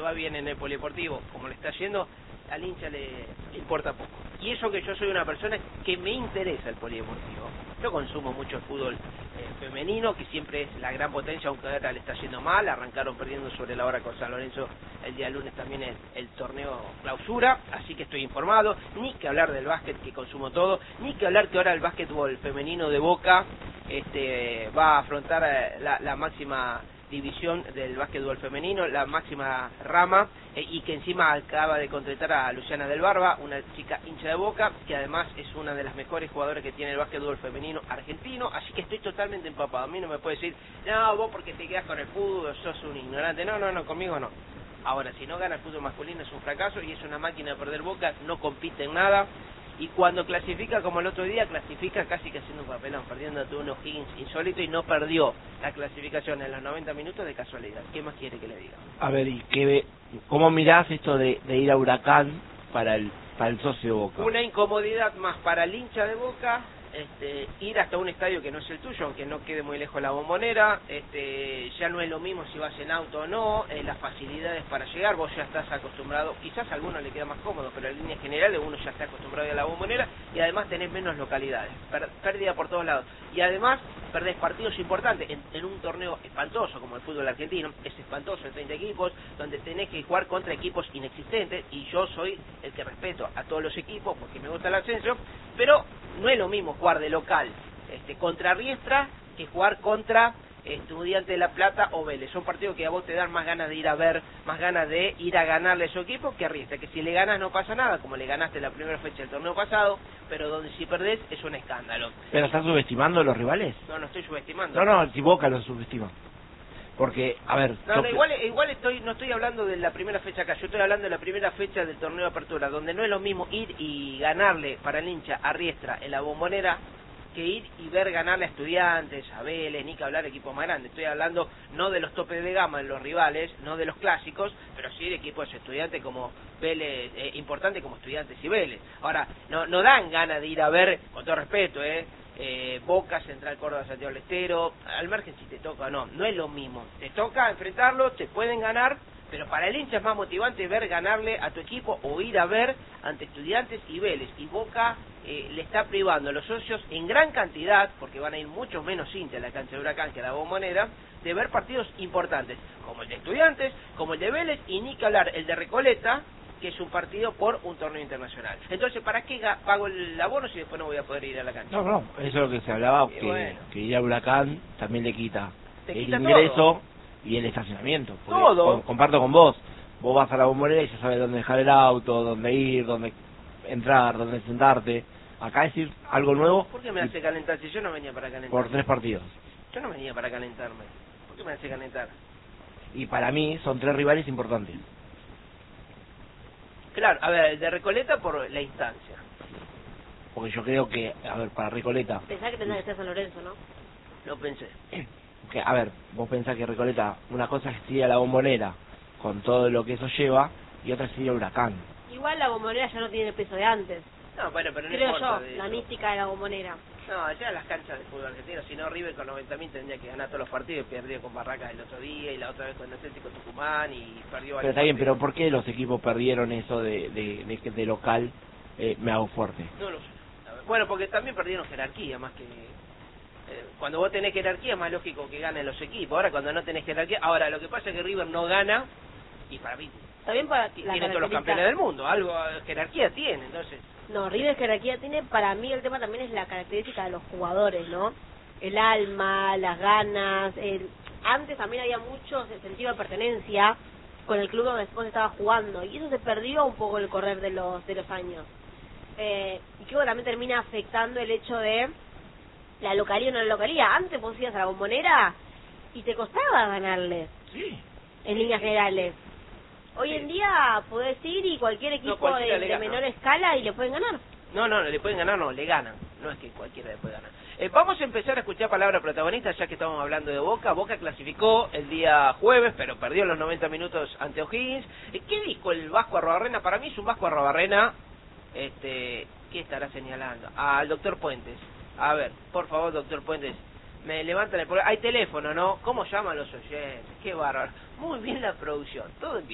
va bien en el polideportivo, como le está yendo, al hincha le importa poco. Y eso que yo soy una persona que me interesa el polideportivo. Yo consumo mucho el fútbol femenino, que siempre es la gran potencia, aunque ahora le está yendo mal. Arrancaron perdiendo sobre la hora con San Lorenzo el día lunes también el torneo clausura, así que estoy informado. Ni que hablar del básquet, que consumo todo, ni que hablar que ahora el básquetbol femenino de Boca va a afrontar la máxima división del básquetbol femenino, la máxima rama, y que encima acaba de contratar a Luciana del Barba, una chica hincha de Boca, que además es una de las mejores jugadoras que tiene el básquetbol femenino argentino, así que estoy totalmente empapado. A mí no me puede decir, no, vos porque te quedás con el fútbol, sos un ignorante. No, conmigo no. Ahora, si no gana el fútbol masculino es un fracaso y es una máquina de perder Boca, no compite en nada. Y cuando clasifica, como el otro día, clasifica casi que haciendo un papelón, perdiendo ante unos Higgins insólito, y no perdió la clasificación en los 90 minutos de casualidad. ¿Qué más quiere que le diga? A ver, ¿cómo mirás esto de ir a Huracán para el socio de Boca? Una incomodidad más para el hincha de Boca, ir hasta un estadio que no es el tuyo, aunque no quede muy lejos la Bombonera, ya no es lo mismo si vas en auto o no, las facilidades para llegar, vos ya estás acostumbrado, quizás a algunos le queda más cómodo, pero en líneas generales uno ya está acostumbrado a ir a la Bombonera y además tenés menos localidades, pérdida por todos lados, y además perdés partidos importantes en un torneo espantoso como el fútbol argentino, es espantoso en 30 equipos, donde tenés que jugar contra equipos inexistentes, y yo soy el que respeto a todos los equipos porque me gusta el ascenso, pero no es lo mismo jugar de local contra Riestra que jugar contra Estudiantes de La Plata o Vélez. Son partidos que a vos te dan más ganas de ir a ver, más ganas de ir a ganarle a su equipo que a Riestra, que si le ganas no pasa nada, como le ganaste la primera fecha del torneo pasado, pero donde si perdés es un escándalo. ¿Pero estás subestimando a los rivales? No estoy subestimando. No, si Boca los subestima. Porque, a ver... Igual no estoy hablando de la primera fecha acá, yo estoy hablando de la primera fecha del torneo de apertura, donde no es lo mismo ir y ganarle para el hincha a Riestra en la Bombonera, que ir y ver ganarle a Estudiantes, a Vélez, ni que hablar de equipos más grandes. Estoy hablando no de los topes de gama de los rivales, no de los clásicos, pero sí de equipos Estudiantes como Vélez, importantes como Estudiantes y Vélez. Ahora, no dan ganas de ir a ver, con todo respeto, Boca, Central Córdoba, Santiago del Estero, al margen si te toca o no es lo mismo. Te toca enfrentarlo, te pueden ganar, pero para el hincha es más motivante ver ganarle a tu equipo o ir a ver ante Estudiantes y Vélez. Y Boca le está privando a los socios en gran cantidad, porque van a ir muchos menos hinchas a la cancha de Huracán que a la Bombonera, de ver partidos importantes, como el de Estudiantes, como el de Vélez, y ni que hablar el de Recoleta, que es un partido por un torneo internacional. Entonces, ¿para qué pago el abono si después no voy a poder ir a la cancha? No, eso es lo que se hablaba, que ir a Huracán también le quita ingreso todo. Y el estacionamiento. Todo. Comparto con vos vas a la Bombonera y ya sabes dónde dejar el auto, dónde ir, dónde entrar, dónde sentarte. Acá es ir algo nuevo. ¿Por qué me hace calentar si yo no venía para calentar? Por 3 partidos. Yo no venía para calentarme. ¿Por qué me hace calentar? Y para mí son 3 rivales importantes. Claro, a ver, el de Recoleta por la instancia. Porque yo creo que, a ver, para Recoleta... Pensá que tendrá que ser San Lorenzo, ¿no? No pensé. Que, a ver, vos pensás que Recoleta, una cosa es ir a la Bombonera con todo lo que eso lleva, y otra es ir a Huracán. Igual la Bombonera ya no tiene el peso de antes. No, bueno, pero no creo importa yo, la mística de la Bombonera. No, ya las canchas de fútbol argentino, si no River con 90.000 tendría que ganar todos los partidos, perdió con Barracas el otro día, y la otra vez con Atlético Tucumán, y perdió... Pero está bien, pero ¿por qué los equipos perdieron eso de local? Me hago fuerte. No lo sé. Bueno, porque también perdieron jerarquía, más que... cuando vos tenés jerarquía es más lógico que ganen los equipos. Ahora cuando no tenés jerarquía... Ahora, lo que pasa es que River no gana, y para mí también para tiene todos los campeones del mundo, algo jerarquía tiene, entonces... No, River jerarquía tiene, para mí el tema también es la característica de los jugadores, ¿no? El alma, las ganas, antes también había mucho sentido de pertenencia con el club donde después estaba jugando, y eso se perdió un poco el correr de los años. Y que también termina afectando el hecho de la localía o no la localía. Antes vos ibas a la Bombonera y te costaba ganarle. Sí. En líneas generales. Hoy en día podés ir y cualquier equipo de menor escala y le pueden ganar. No, le pueden ganar, le ganan. No es que cualquiera le puede ganar. Vamos a empezar a escuchar palabra protagonista, ya que estamos hablando de Boca. Boca clasificó el día jueves, pero perdió los 90 minutos ante O'Higgins. ¿Qué dijo el Vasco Arrobarrena? Para mí es un Vasco Arrobarrena, ¿qué estará señalando? Al doctor Puentes. A ver, por favor, doctor Puentes. Me levantan el programa. Hay teléfono, ¿no? ¿Cómo llaman los oyentes? Qué bárbaro. Muy bien la producción. Todo en vivo.